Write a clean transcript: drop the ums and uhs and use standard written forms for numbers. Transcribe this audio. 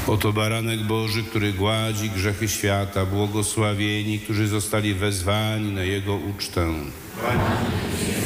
Oto baranek Boży, który gładzi grzechy świata, błogosławieni, którzy zostali wezwani na Jego ucztę.